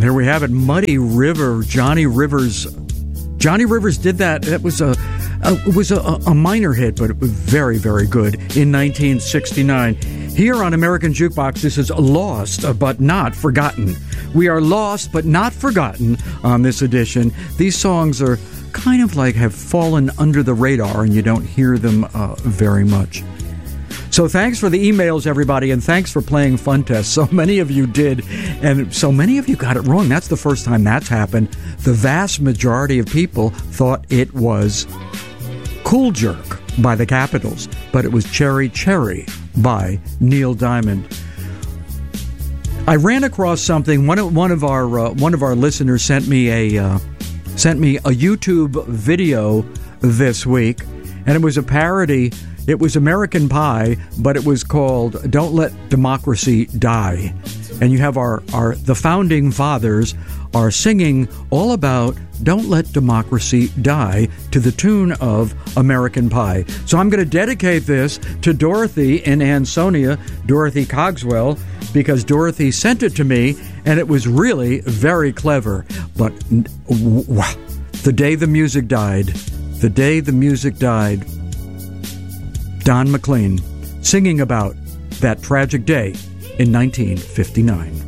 There we have it. Muddy River, Johnny Rivers. Johnny Rivers did that. It was a minor hit, but it was very, very good in 1969. Here on American Jukebox, this is Lost But Not Forgotten. We are lost but not forgotten on this edition. These songs are kind of like have fallen under the radar and you don't hear them very much. So thanks for the emails, everybody, and thanks for playing Fun Test. So many of you did, and so many of you got it wrong. That's the first time that's happened. The vast majority of people thought it was Cool Jerk by the Capitals, but it was Cherry Cherry by Neil Diamond. I ran across something. One of our listeners sent me a YouTube video this week, and it was a parody. It was American Pie, but it was called "Don't Let Democracy Die." And you have the founding fathers are singing all about "Don't Let Democracy Die" to the tune of American Pie. So I'm going to dedicate this to Dorothy in Ansonia, Dorothy Cogswell, because Dorothy sent it to me, and it was really very clever. But the day the music died, Don McLean singing about that tragic day in 1959.